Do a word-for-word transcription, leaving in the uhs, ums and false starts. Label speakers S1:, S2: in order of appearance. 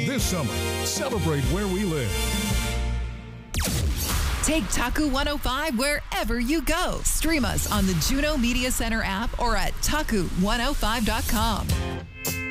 S1: This summer, celebrate where we live.
S2: Take Taku one oh five wherever you go. Stream us on the Juno Media Center app or at taku one oh five dot com.